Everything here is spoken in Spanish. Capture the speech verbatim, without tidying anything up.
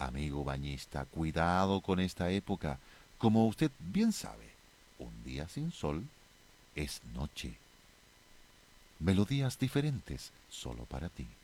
Amigo bañista, cuidado con esta época. Como usted bien sabe, un día sin sol es noche. Melodías diferentes solo para ti.